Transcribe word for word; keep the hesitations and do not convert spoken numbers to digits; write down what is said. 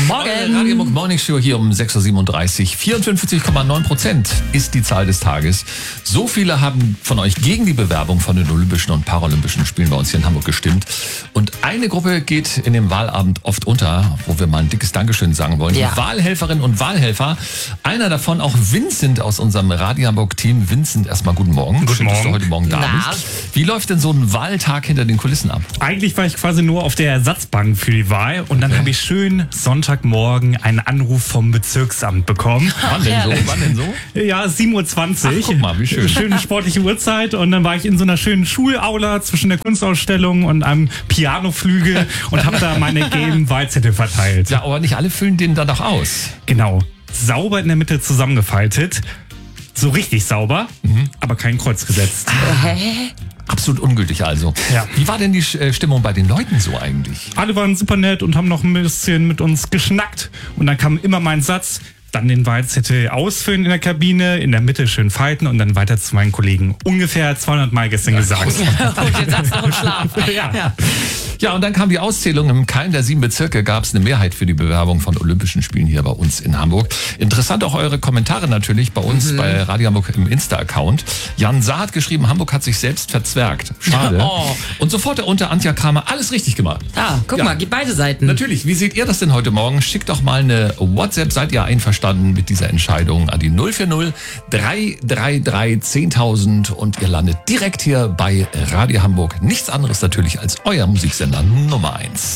Morgen. Radio Morning Show hier um sechs Uhr siebenunddreißig. vierundfünfzig Komma neun Prozent ist die Zahl des Tages. So viele haben von euch gegen die Bewerbung von den Olympischen und Paralympischen Spielen bei uns hier in Hamburg gestimmt. Und eine Gruppe geht in dem Wahlabend oft unter, wo wir mal ein dickes Dankeschön sagen wollen. Ja. Die Wahlhelferinnen und Wahlhelfer. Einer davon auch Vincent aus unserem Radio Hamburg-Team. Vincent, erstmal guten Morgen. Guten Schön, dass du Morgen. heute Morgen da Na. bist. Wie läuft denn so ein Wahltag hinter den Kulissen ab? Eigentlich war ich quasi nur auf der Ersatzbank für die Wahl und dann Okay. habe ich schön Sonntagmorgen einen Anruf vom Bezirksamt bekommen. Wann denn so? Wann denn so? Ja, sieben Uhr zwanzig. Ach, guck mal, wie schön. Schöne sportliche Uhrzeit und dann war ich in so einer schönen Schulaula zwischen der Kunstausstellung und einem Pianoflügel und habe da meine gelben Wahlzettel verteilt. Ja, aber nicht alle füllen den dann doch aus. Genau. Sauber in der Mitte zusammengefaltet. So richtig sauber, aber kein Kreuz gesetzt. Hä? Absolut ungültig also. Ja. Wie war denn die äh, Stimmung bei den Leuten so eigentlich? Alle waren super nett und haben noch ein bisschen mit uns geschnackt. Und dann kam immer mein Satz, dann den Wahlzettel ausfüllen in der Kabine, in der Mitte schön falten und dann weiter zu meinen Kollegen. Ungefähr zweihundert Mal gestern gesagt. Und den Satz noch im Schlaf. Ja. Ja. Ja, und dann kam die Auszählung. Im keinem der sieben Bezirke gab es eine Mehrheit für die Bewerbung von Olympischen Spielen hier bei uns in Hamburg. Interessant auch eure Kommentare natürlich bei uns bei Radio Hamburg im Insta-Account. Jan Saar hat geschrieben, Hamburg hat sich selbst verzwergt. Schade. Oh. Und sofort darunter Antja Kramer, alles richtig gemacht. Ah, guck Ja. mal, gibt beide Seiten. Natürlich, wie seht ihr das denn heute Morgen? Schickt doch mal eine WhatsApp, seid ihr einverstanden mit dieser Entscheidung an die null vier null drei drei drei zehntausend und ihr landet direkt hier bei Radio Hamburg. Nichts anderes natürlich als euer Musiksender Nummer eins.